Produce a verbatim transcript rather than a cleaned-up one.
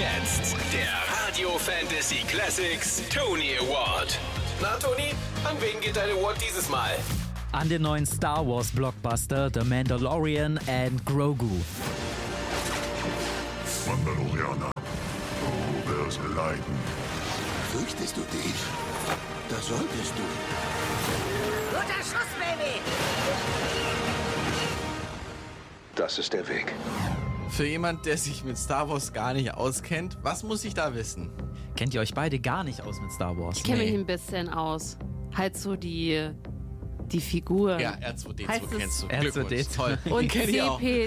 jetzt der Radio Fantasy Classics Tony Award. Na Toni, an wen geht dein Award dieses Mal? An den neuen Star Wars Blockbuster The Mandalorian and Grogu. Mandalorianer, du wirst leiden. Fürchtest du dich? Das solltest du. Guter Schuss, Baby! Das ist der Weg. Für jemand, der sich mit Star Wars gar nicht auskennt, was muss ich da wissen? Kennt ihr euch beide gar nicht aus mit Star Wars? Ich kenne Nee. mich ein bisschen aus. Halt so die, die Figuren. Ja, R zwei D zwei Heißt es- kennst du. R zwei D Glückwunsch, zwei. toll. Und Den kenn ich auch. C